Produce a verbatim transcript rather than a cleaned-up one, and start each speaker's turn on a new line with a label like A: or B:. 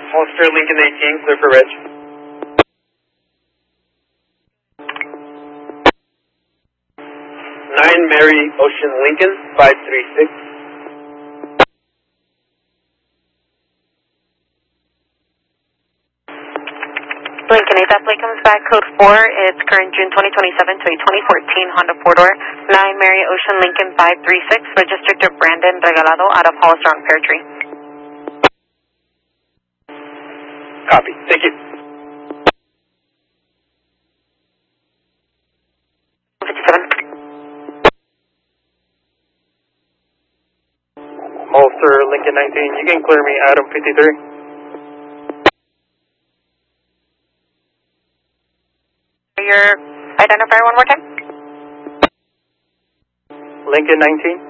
A: Holster Lincoln eighteen, clear for Reg. nine Mary Ocean Lincoln, five three six.
B: Lincoln eight, that plate comes back, code four, it's current June twenty twenty-seven to a twenty fourteen Honda four-door, nine Mary Ocean Lincoln five three six, registered to Brandon Regalado out of Hollister on Pear Tree.
A: Copy, thank you.
B: fifty-seven.
A: Holster Lincoln nineteen, you can clear me Adam fifty-three.
B: Your identifier one more time?
A: Lincoln nineteen.